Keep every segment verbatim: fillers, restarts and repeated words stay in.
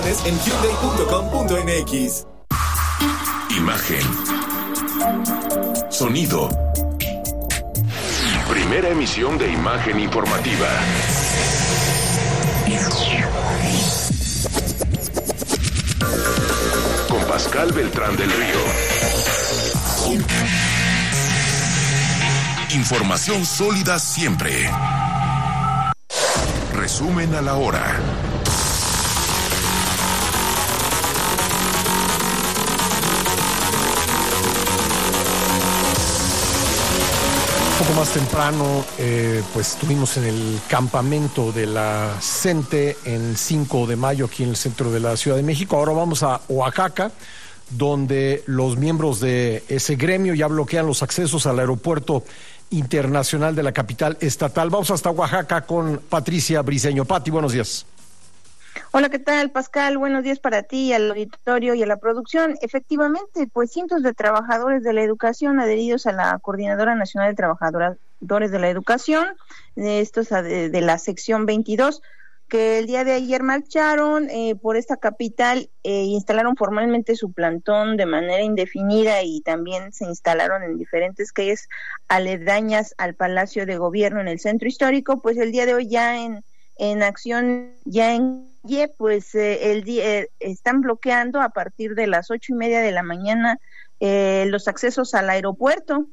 En hyundai punto com punto m x. Imagen. Sonido. Primera emisión de imagen informativa. Con Pascal Beltrán del Río. Información sólida siempre. Resumen a la hora. Un poco más temprano, eh, pues estuvimos en el campamento de la CENTE en cinco de mayo aquí en el centro de la Ciudad de México. Ahora vamos a Oaxaca, donde los miembros de ese gremio ya bloquean los accesos al aeropuerto internacional de la capital estatal. Vamos hasta Oaxaca con Patricia Briceño. Pati, buenos días. Hola, ¿qué tal, Pascal? Buenos días para ti, al auditorio y a la producción. Efectivamente, pues cientos de trabajadores de la educación adheridos a la Coordinadora Nacional de Trabajadores de la Educación, estos de, de la sección veintidós, que el día de ayer marcharon eh, por esta capital e eh, instalaron formalmente su plantón de manera indefinida y también se instalaron en diferentes calles aledañas al Palacio de Gobierno en el centro histórico. Pues el día de hoy ya en, en acción, ya en pues eh, el día, eh, están bloqueando a partir de las ocho y media de la mañana eh, los accesos al aeropuerto.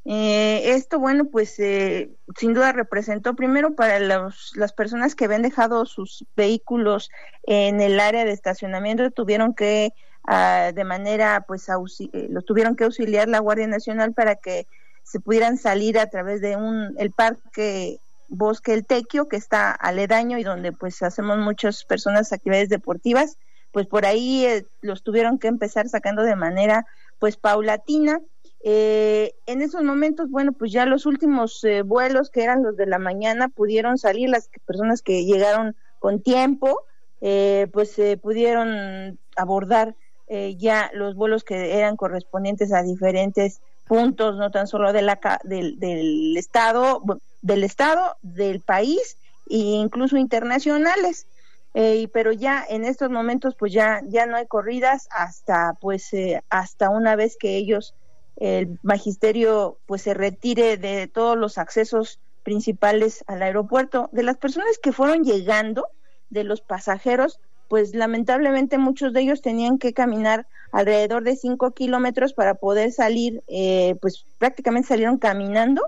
Eh, esto, bueno, pues eh, sin duda representó primero para los, las personas que habían dejado sus vehículos en el área de estacionamiento, tuvieron que uh, de manera, pues, auxi- eh, los tuvieron que auxiliar la Guardia Nacional para que se pudieran salir a través de un el parque Bosque El Tequio, que está aledaño y donde pues hacemos muchas personas actividades deportivas. Pues por ahí eh, los tuvieron que empezar sacando de manera pues paulatina. Eh, en esos momentos, bueno, pues ya los últimos eh, vuelos, que eran los de la mañana, pudieron salir. Las personas que llegaron con tiempo, eh, pues eh, pudieron abordar eh, ya los vuelos que eran correspondientes a diferentes puntos, no tan solo de la del, del estado, del estado, del país e incluso internacionales. Eh, pero ya en estos momentos pues ya ya no hay corridas hasta pues eh, hasta una vez que ellos el magisterio pues se retire de todos los accesos principales al aeropuerto. De las personas que fueron llegando, de los pasajeros, pues lamentablemente muchos de ellos tenían que caminar alrededor de cinco kilómetros para poder salir, eh, pues prácticamente salieron caminando,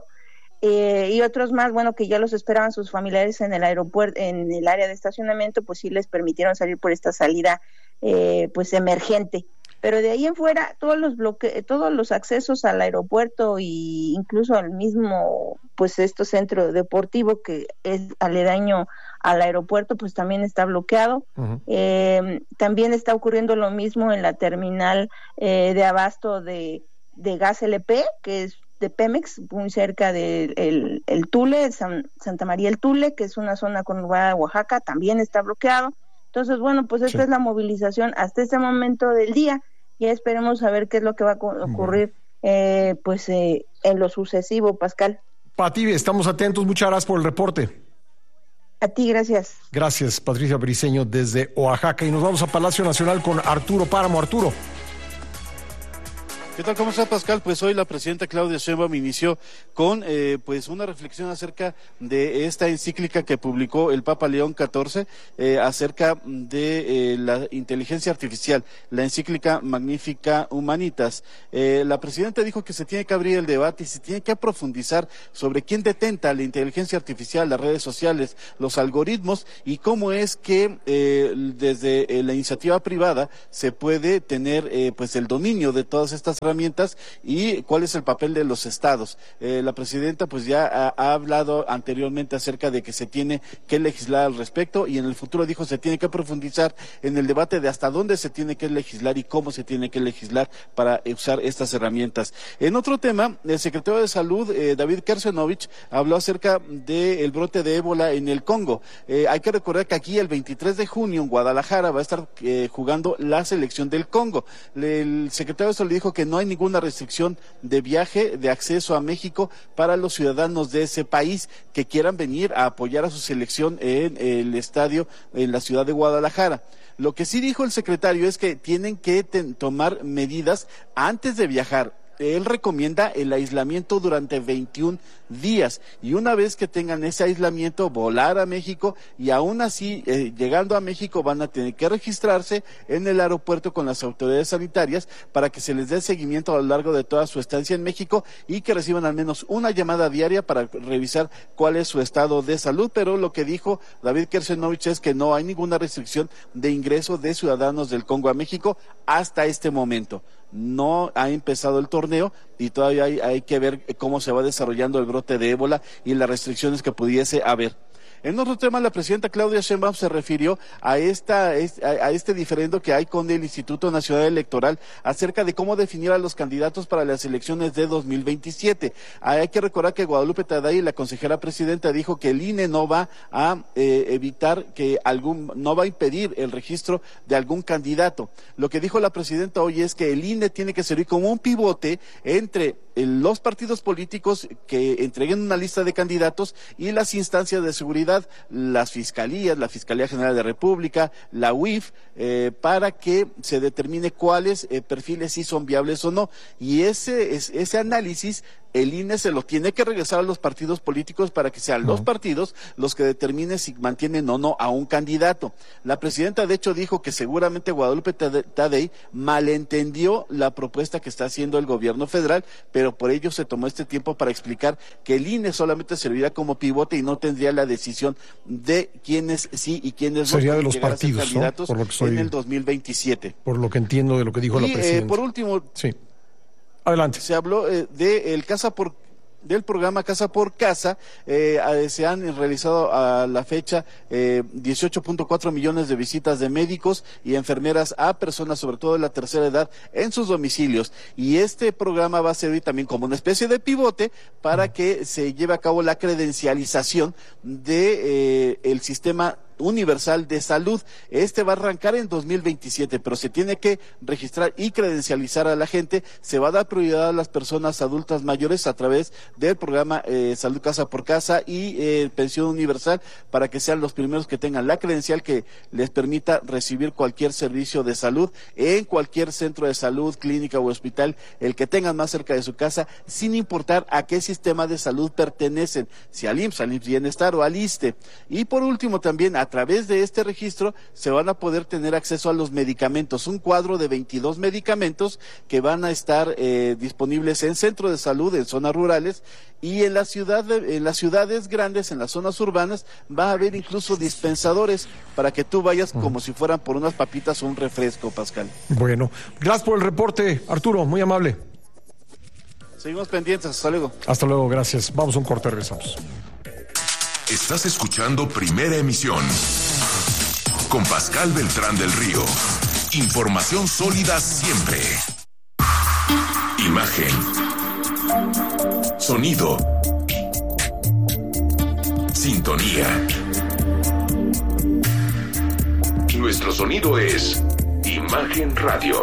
eh, y otros más, bueno, que ya los esperaban sus familiares en el aeropuerto, en el área de estacionamiento, pues sí les permitieron salir por esta salida, eh, pues emergente. Pero de ahí en fuera, todos los bloque- todos los accesos al aeropuerto y incluso al mismo, pues este centro deportivo que es aledaño al aeropuerto, pues también está bloqueado. Uh-huh. Eh, también está ocurriendo lo mismo en la terminal eh, de abasto de, de gas L P, que es de Pemex, muy cerca de el, el Tule, San, Santa María el Tule, que es una zona conurbada de Oaxaca, también está bloqueado. Entonces, bueno, pues esta sí. es la movilización hasta este momento del día. Ya esperemos a ver qué es lo que va a ocurrir eh, pues eh, en lo sucesivo, Pascal. Pati, estamos atentos. Muchas gracias por el reporte. A ti, gracias. Gracias, Patricia Briceño, desde Oaxaca. Y nos vamos a Palacio Nacional con Arturo Páramo. Arturo. ¿Qué tal? ¿Cómo está, Pascal? Pues hoy la presidenta Claudia Sheinbaum inició con eh, pues una reflexión acerca de esta encíclica que publicó el Papa León catorce eh, acerca de eh, la inteligencia artificial, la encíclica Magnificat Humanitas. Eh, la presidenta dijo que se tiene que abrir el debate y se tiene que profundizar sobre quién detenta la inteligencia artificial, las redes sociales, los algoritmos y cómo es que eh, desde eh, la iniciativa privada se puede tener eh, pues el dominio de todas estas herramientas y cuál es el papel de los estados. Eh, la presidenta pues ya ha, ha hablado anteriormente acerca de que se tiene que legislar al respecto y en el futuro dijo se tiene que profundizar en el debate de hasta dónde se tiene que legislar y cómo se tiene que legislar para usar estas herramientas. En otro tema, el secretario de Salud, eh, David Kersenovich, habló acerca del brote de ébola en el Congo. Eh, hay que recordar que aquí el veintitrés de junio en Guadalajara va a estar eh, jugando la selección del Congo. Le, el secretario de Salud dijo que no hay ninguna restricción de viaje, de acceso a México para los ciudadanos de ese país que quieran venir a apoyar a su selección en el estadio en la ciudad de Guadalajara. Lo que sí dijo el secretario es que tienen que ten, tomar medidas antes de viajar. Él recomienda el aislamiento durante veintiún días y una vez que tengan ese aislamiento volar a México y aún así eh, llegando a México van a tener que registrarse en el aeropuerto con las autoridades sanitarias para que se les dé seguimiento a lo largo de toda su estancia en México y que reciban al menos una llamada diaria para revisar cuál es su estado de salud, pero lo que dijo David Kersenovich es que no hay ninguna restricción de ingreso de ciudadanos del Congo a México hasta este momento. No ha empezado el torneo y todavía hay, hay que ver cómo se va desarrollando el brote de ébola y las restricciones que pudiese haber. En otro tema, la presidenta Claudia Sheinbaum se refirió a esta a este diferendo que hay con el Instituto Nacional Electoral acerca de cómo definir a los candidatos para las elecciones de dos mil veintisiete. Hay que recordar que Guadalupe Taday, la consejera presidenta, dijo que el I N E no va a eh, evitar que algún, no va a impedir el registro de algún candidato. Lo que dijo la presidenta hoy es que el I N E tiene que servir como un pivote entre los partidos políticos que entreguen una lista de candidatos y las instancias de seguridad, las fiscalías, la Fiscalía General de la República, la U I F, eh, para que se determine cuáles eh, perfiles sí son viables o no. Y ese, es, ese análisis el I N E se lo tiene que regresar a los partidos políticos para que sean uh-huh. los partidos los que determinen si mantienen o no a un candidato. La presidenta de hecho dijo que seguramente Guadalupe Taddei malentendió la propuesta que está haciendo el gobierno federal, pero por ello se tomó este tiempo para explicar que el I N E solamente servirá como pivote y no tendría la decisión de quiénes sí y quiénes sería no de los partidos, candidatos, ¿no? Por lo que soy, en el dos mil veintisiete. Por lo que entiendo de lo que dijo y, la presidenta. Eh, por último, sí. Adelante. Se habló eh, de el Casa por del programa Casa por Casa. Eh, se han realizado a la fecha eh, dieciocho punto cuatro millones de visitas de médicos y enfermeras a personas, sobre todo de la tercera edad, en sus domicilios. Y este programa va a servir también como una especie de pivote para que se lleve a cabo la credencialización de eh, el sistema universal de salud. Este va a arrancar en dos mil veintisiete, pero se tiene que registrar y credencializar a la gente. Se va a dar prioridad a las personas adultas mayores a través del programa eh, Salud Casa por Casa y eh, Pensión Universal, para que sean los primeros que tengan la credencial que les permita recibir cualquier servicio de salud en cualquier centro de salud, clínica o hospital, el que tengan más cerca de su casa, sin importar a qué sistema de salud pertenecen, si al I M S S, al I M S S Bienestar o al ISSSTE. Y por último también, a través de este registro se van a poder tener acceso a los medicamentos, un cuadro de veintidós medicamentos que van a estar eh, disponibles en centros de salud, en zonas rurales y en la ciudad de, en las ciudades grandes, en las zonas urbanas, va a haber incluso dispensadores para que tú vayas uh-huh. como si fueran por unas papitas o un refresco, Pascal. Bueno, gracias por el reporte, Arturo, muy amable. Seguimos pendientes, hasta luego. Hasta luego, gracias. Vamos a un corte, regresamos. Estás escuchando Primera Emisión con Pascal Beltrán del Río. Información sólida siempre. Imagen. Sonido. Sintonía. Nuestro sonido es Imagen Radio.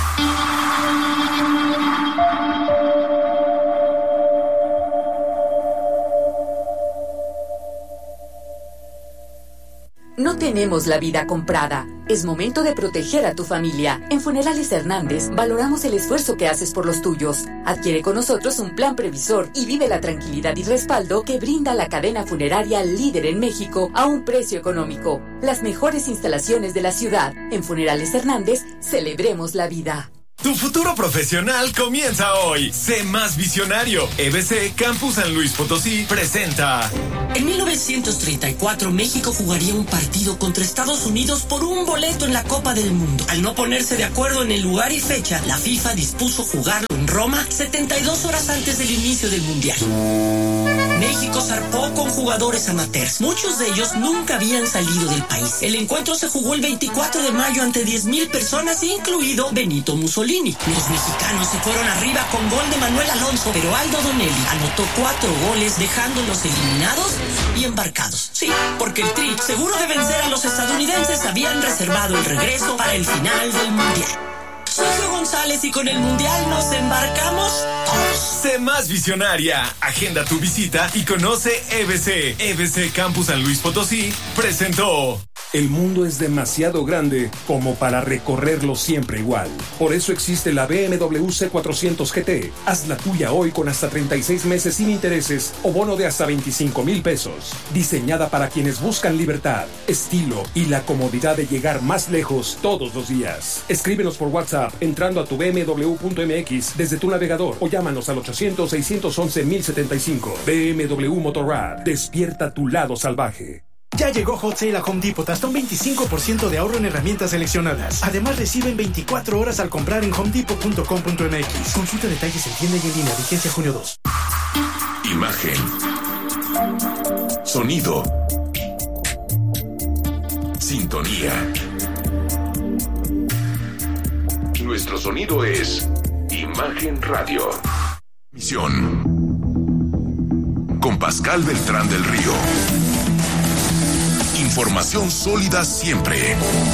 No tenemos la vida comprada. Es momento de proteger a tu familia. En Funerales Hernández valoramos el esfuerzo que haces por los tuyos. Adquiere con nosotros un plan previsor y vive la tranquilidad y respaldo que brinda la cadena funeraria líder en México a un precio económico. Las mejores instalaciones de la ciudad. En Funerales Hernández, celebremos la vida. Tu futuro profesional comienza hoy. Sé más visionario. E B C Campus San Luis Potosí presenta. En mil novecientos treinta y cuatro, México jugaría un partido contra Estados Unidos por un boleto en la Copa del Mundo. Al no ponerse de acuerdo en el lugar y fecha, la FIFA dispuso jugarlo en Roma setenta y dos horas antes del inicio del Mundial. México zarpó con jugadores amateurs. Muchos de ellos nunca habían salido del país. El encuentro se jugó el veinticuatro de mayo ante diez mil personas, incluido Benito Mussolini. Los mexicanos se fueron arriba con gol de Manuel Alonso, pero Aldo Donelli anotó cuatro goles, dejándolos eliminados y embarcados. Sí, porque el Tri, seguro de vencer a los estadounidenses, habían reservado el regreso para el final del Mundial. Sergio González y con el Mundial nos embarcamos todos. Sé más visionaria. Agenda tu visita y conoce E B C. E B C Campus San Luis Potosí presentó. El mundo es demasiado grande como para recorrerlo siempre igual. Por eso existe la B M W C cuatrocientos G T. Haz la tuya hoy con hasta treinta y seis meses sin intereses o bono de hasta veinticinco mil pesos. Diseñada para quienes buscan libertad, estilo y la comodidad de llegar más lejos todos los días. Escríbenos por WhatsApp entrando a tu b m w punto m x desde tu navegador o llámanos al ochocientos, seiscientos once, mil setenta y cinco. B M W Motorrad. Despierta tu lado salvaje. Ya llegó Hot Sale a Home Depot, hasta un veinticinco por ciento de ahorro en herramientas seleccionadas. Además, reciben veinticuatro horas al comprar en home depot punto com punto m x. Consulta detalles en tienda y en línea. Vigencia junio dos. Imagen. Sonido. Sintonía. Nuestro sonido es Imagen Radio. Misión. Con Pascal Beltrán del Río. Información sólida siempre.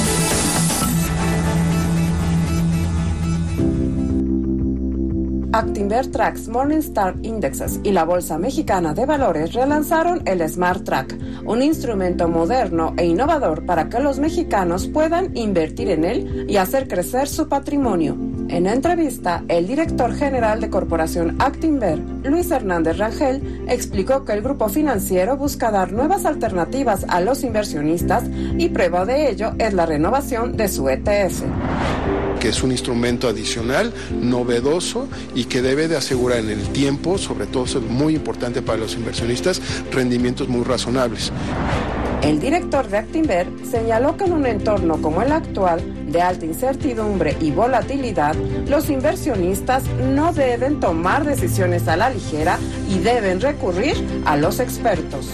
Actinver Tracks Morningstar Indexes y la Bolsa Mexicana de Valores relanzaron el Smart Track, un instrumento moderno e innovador para que los mexicanos puedan invertir en él y hacer crecer su patrimonio. En entrevista, el director general de Corporación Actinver, Luis Hernández Rangel, explicó que el grupo financiero busca dar nuevas alternativas a los inversionistas y prueba de ello es la renovación de su E T F. Que es un instrumento adicional, novedoso y que debe de asegurar en el tiempo, sobre todo eso es muy importante para los inversionistas, rendimientos muy razonables. El director de Actinver señaló que en un entorno como el actual, de alta incertidumbre y volatilidad, los inversionistas no deben tomar decisiones a la ligera y deben recurrir a los expertos.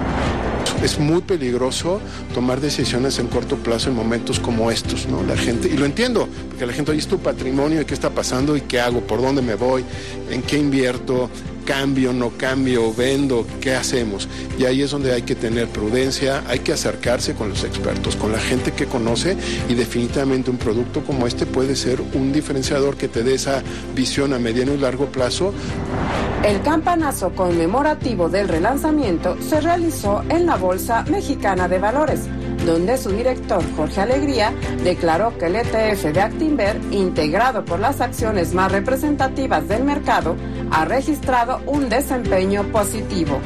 Es muy peligroso tomar decisiones en corto plazo en momentos como estos, ¿no? La gente, y lo entiendo, porque la gente, oye, es tu patrimonio, ¿y qué está pasando? ¿Y qué hago? ¿Por dónde me voy? ¿En qué invierto? ¿Cambio, no cambio? ¿Vendo? ¿Qué hacemos? Y ahí es donde hay que tener prudencia, hay que acercarse con los expertos, con la gente que conoce, y definitivamente un producto como este puede ser un diferenciador que te dé esa visión a mediano y largo plazo. El campanazo conmemorativo del relanzamiento se realizó en la Bolsa Mexicana de Valores, donde su director, Jorge Alegría, declaró que el E T F de Actinver, integrado por las acciones más representativas del mercado, ha registrado un desempeño positivo.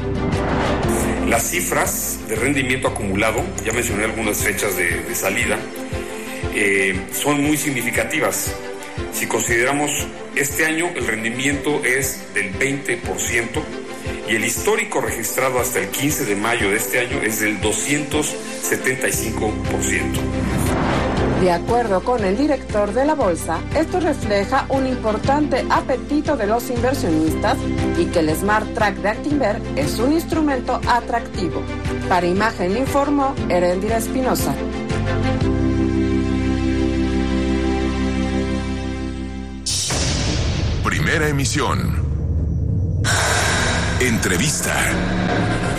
Las cifras de rendimiento acumulado, ya mencioné algunas fechas de, de salida, eh, son muy significativas. Si consideramos este año, el rendimiento es del veinte por ciento y el histórico registrado hasta el quince de mayo de este año es del doscientos setenta y cinco por ciento. De acuerdo con el director de la bolsa, esto refleja un importante apetito de los inversionistas y que el Smart Track de Actinver es un instrumento atractivo. Para Imagen informó Erendira Espinosa. Primera emisión. Entrevista.